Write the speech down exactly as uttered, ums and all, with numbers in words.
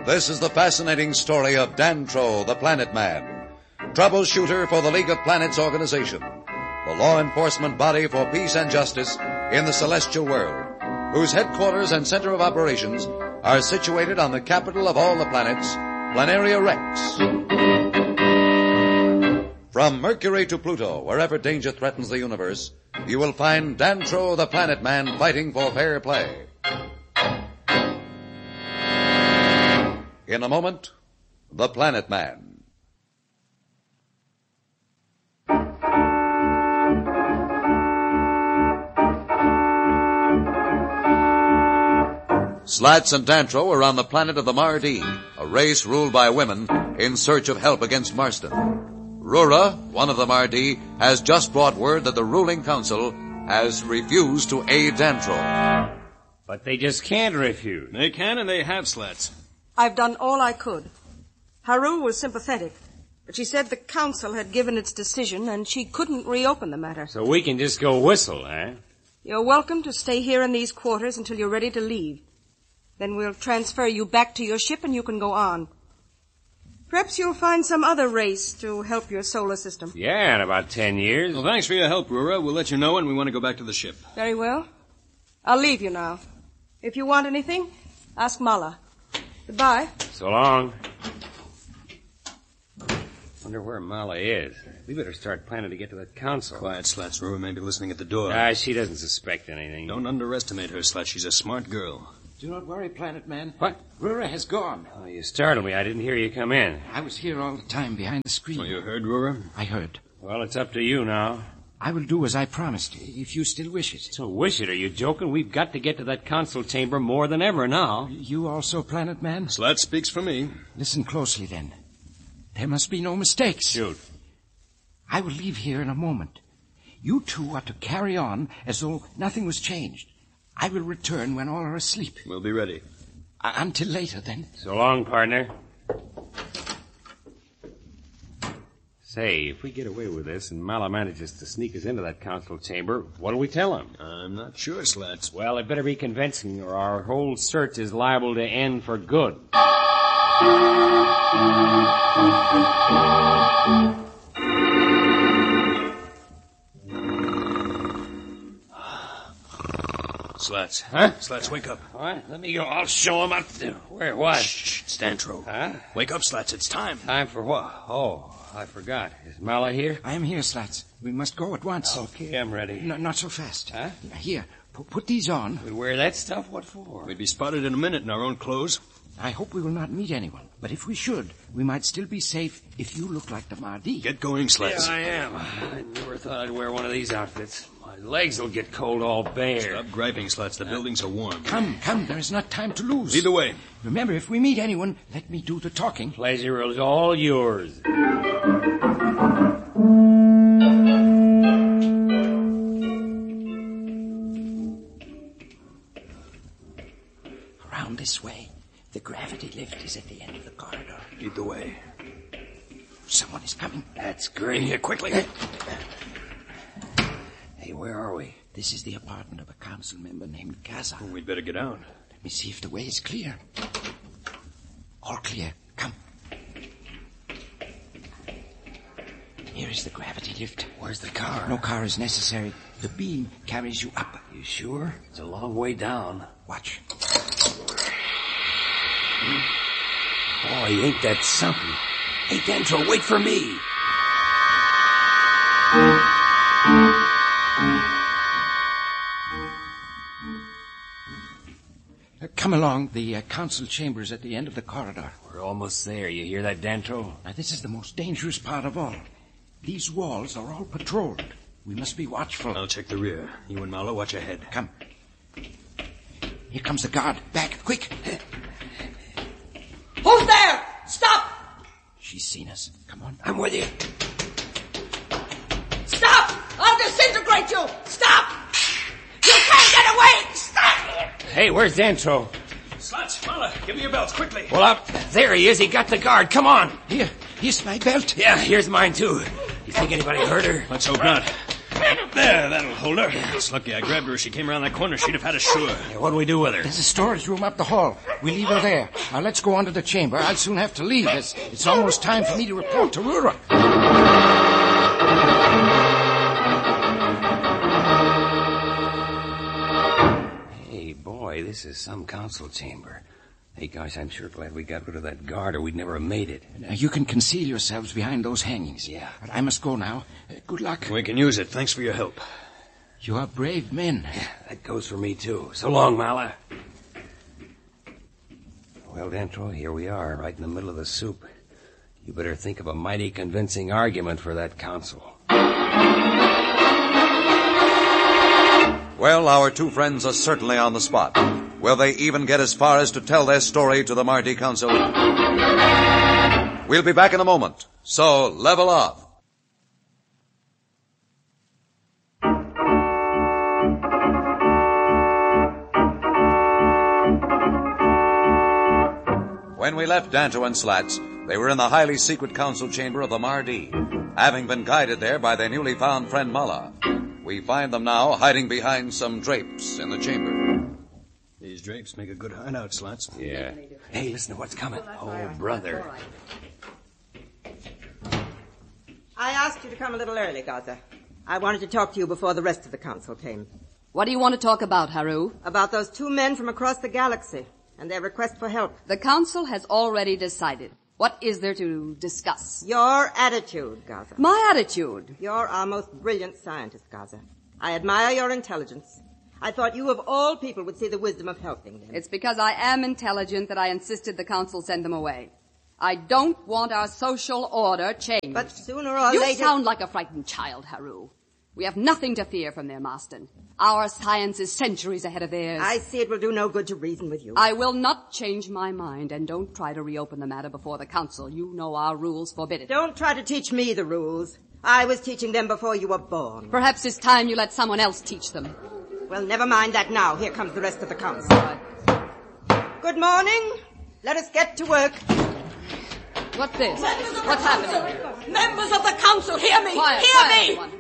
This is the fascinating story of Dantro, the Planet Man, troubleshooter for the League of Planets organization, the law enforcement body for peace and justice in the celestial world, whose headquarters and center of operations are situated on the capital of all the planets, Planaria Rex. From Mercury to Pluto, wherever danger threatens the universe, you will find Dantro, the Planet Man, fighting for fair play. In a moment, the Planet Man. Slats and Dantro are on the planet of the Mardi, a race ruled by women in search of help against Marston. Rura, one of the Mardi, has just brought word that the ruling council has refused to aid Dantro. But they just can't refuse. They can and they have, Slats. I've done all I could. Haru was sympathetic, but she said the council had given its decision and she couldn't reopen the matter. So we can just go whistle, eh? You're welcome to stay here in these quarters until you're ready to leave. Then we'll transfer you back to your ship and you can go on. Perhaps you'll find some other race to help your solar system. Yeah, in about ten years. Well, thanks for your help, Rura. We'll let you know when we want to go back to the ship. Very well. I'll leave you now. If you want anything, ask Mala. Goodbye. So long. Wonder where Mala is. We better start planning to get to that council. Quiet, Slats. Rura may be listening at the door. Ah, she doesn't suspect anything. Don't underestimate her, Slats. She's a smart girl. Do not worry, Planet Man. What? Rura has gone. Oh, you startled me. I didn't hear you come in. I was here all the time behind the screen. Oh, you heard, Rura? I heard. Well, it's up to you now. I will do as I promised, if you still wish it. So wish it. Are you joking? We've got to get to that council chamber more than ever now. You also, Planet Man? Slats speaks for me. Listen closely, then. There must be no mistakes. Shoot. I will leave here in a moment. You two are to carry on as though nothing was changed. I will return when all are asleep. We'll be ready. Uh, until later, then. So long, partner. Say, if we get away with this and Mala manages to sneak us into that council chamber, what'll we tell him? I'm not sure, Slats. Well, it better be convincing or our whole search is liable to end for good. Slats. Huh? Slats, wake up. What? Let me go. I'll show him up to... Where? What? Shh, it's Dantro. Huh? Wake up, Slats. It's time. Time for what? Oh, I forgot. Is Mala here? I am here, Slats. We must go at once. Okay, I'm ready. No, not so fast. Huh? Here, p- put these on. We wear that stuff? What for? We'd be spotted in a minute in our own clothes. I hope we will not meet anyone. But if we should, we might still be safe if you look like the Mardi. Get going, Slats. Yeah, I am. I never thought I'd wear one of these outfits. My legs will get cold all bare. Stop griping, Slats. The buildings are warm. Come, come. There is not time to lose. Either way. Remember, if we meet anyone, let me do the talking. Pleasure is all yours. Around this way. The gravity lift is at the end of the corridor. Lead the way. Someone is coming. That's great. In here, quickly. Hey, where are we? This is the apartment of a council member named Gaza. Oh, we'd better get out. Let me see if the way is clear. All clear. Come. Here is the gravity lift. Where's the car? No car is necessary. The beam carries you up. You sure? It's a long way down. Watch. Boy, ain't that something. Hey, Dantro, wait for me. Uh, come along. The uh, council chamber is at the end of the corridor. We're almost there. You hear that, Dantro? Now, this is the most dangerous part of all. These walls are all patrolled. We must be watchful. I'll check the rear. You and Mala watch ahead. Come. Here comes the guard. Back, quick. Who's there? Stop! She's seen us. Come on. I'm with you. Stop! I'll disintegrate you! Stop! You can't get away! Stop! Hey, where's Dantro? Slats, Mala, give me your belts, quickly. Well, up there he is. He got the guard. Come on. Here, here's my belt. Yeah, here's mine, too. You think anybody hurt her? Let's hope not. There, that'll hold her. It's lucky I grabbed her. If she came around that corner, she'd have had us sure. What do we do with her? There's a storage room up the hall. We'll leave her there. Now let's go on to the chamber. I'll soon have to leave. It's, it's almost time for me to report to Rura. Hey, boy, this is some council chamber. Hey, gosh, I'm sure glad we got rid of that guard or we'd never have made it. Now, you can conceal yourselves behind those hangings. Yeah. But I must go now. Uh, good luck. We can use it. Thanks for your help. You are brave men. That goes for me, too. So long, Mala. Well, Dantro, here we are, right in the middle of the soup. You better think of a mighty convincing argument for that council. Well, our two friends are certainly on the spot. Will they even get as far as to tell their story to the Mardi Council? We'll be back in a moment, so level off. When we left Danto and Slats, they were in the highly secret council chamber of the Mardi, having been guided there by their newly found friend Mala. We find them now hiding behind some drapes in the chamber. These drapes make a good hideout, Slats. Yeah. Hey, listen to what's coming. Oh, brother. I asked you to come a little early, Gaza. I wanted to talk to you before the rest of the council came. What do you want to talk about, Haru? About those two men from across the galaxy and their request for help. The council has already decided. What is there to discuss? Your attitude, Gaza. My attitude? You're our most brilliant scientist, Gaza. I admire your intelligence. I thought you of all people would see the wisdom of helping them. It's because I am intelligent that I insisted the council send them away. I don't want our social order changed. But sooner or you later... You sound like a frightened child, Haru. We have nothing to fear from their Marston. Our science is centuries ahead of theirs. I see it will do no good to reason with you. I will not change my mind, and don't try to reopen the matter before the council. You know our rules forbid it. Don't try to teach me the rules. I was teaching them before you were born. Perhaps it's time you let someone else teach them. Well, never mind that now. Here comes the rest of the council. Right. Good morning. Let us get to work. What's this? What's happening? Members of the council, hear me! Quiet, hear quiet, me! everyone.